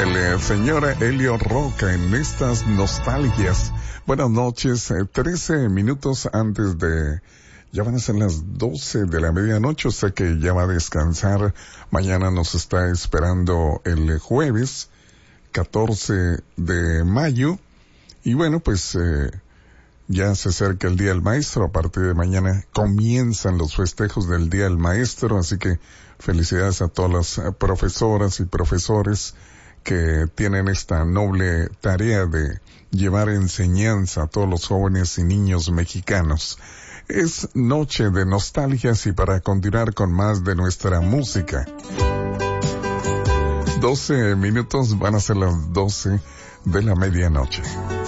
el señor Elio Roca en estas nostalgias. Buenas noches, 13 minutos antes de... Ya van a ser las 12 de la medianoche, sé que ya va a descansar. Mañana nos está esperando el jueves, 14 de mayo. Y bueno, pues ya se acerca el Día del Maestro. A partir de mañana comienzan los festejos del Día del Maestro, así que felicidades a todas las profesoras y profesores que tienen esta noble tarea de llevar enseñanza a todos los jóvenes y niños mexicanos. Es noche de nostalgias y para continuar con más de nuestra música. 12 minutos, van a ser las 12 de la medianoche.